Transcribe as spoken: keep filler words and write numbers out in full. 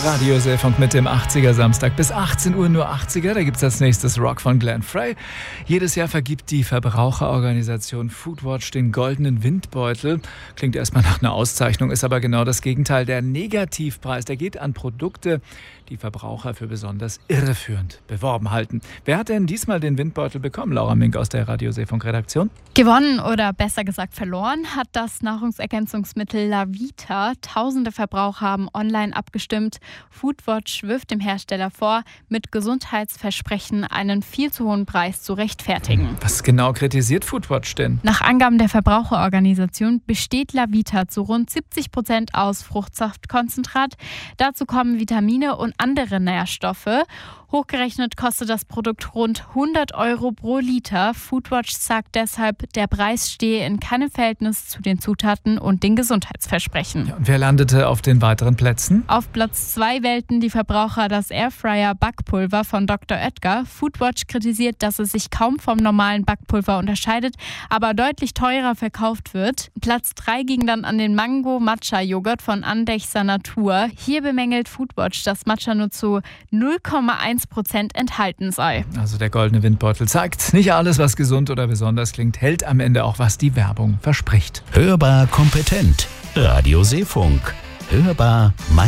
Radio Seefunk mit dem achtziger Samstag bis achtzehn Uhr nur achtziger. Da gibt es als nächstes Rock von Glenn Frey. Jedes Jahr vergibt die Verbraucherorganisation Foodwatch den goldenen Windbeutel. Klingt erstmal nach einer Auszeichnung, ist aber genau das Gegenteil. Der Negativpreis, der geht an Produkte, die Verbraucher für besonders irreführend beworben halten. Wer hat denn diesmal den Windbeutel bekommen? Laura Mink aus der Radio Seefunk-Redaktion. Gewonnen oder besser gesagt verloren hat das Nahrungsergänzungsmittel Lavita. Tausende Verbraucher haben online abgestimmt. Foodwatch wirft dem Hersteller vor, mit Gesundheitsversprechen einen viel zu hohen Preis zu rechtfertigen. Was genau kritisiert Foodwatch denn? Nach Angaben der Verbraucherorganisation besteht Lavita zu rund siebzig Prozent aus Fruchtsaftkonzentrat. Dazu kommen Vitamine und andere Nährstoffe. Hochgerechnet kostet das Produkt rund hundert Euro pro Liter. Foodwatch sagt deshalb, der Preis stehe in keinem Verhältnis zu den Zutaten und den Gesundheitsversprechen. Ja, und wer landete auf den weiteren Plätzen? Auf Platz zwei wählten die Verbraucher das Airfryer Backpulver von Doktor Oetker. Foodwatch kritisiert, dass es sich kaum vom normalen Backpulver unterscheidet, aber deutlich teurer verkauft wird. Platz drei ging dann an den Mango-Matcha-Joghurt von Andechser Natur. Hier bemängelt Foodwatch, dass Matcha nur zu null Komma eins Prozent enthalten sei. Also der goldene Windbeutel zeigt, nicht alles, was gesund oder besonders klingt, hält am Ende auch, was die Werbung verspricht. Hörbar kompetent. Radio Seefunk. Hörbar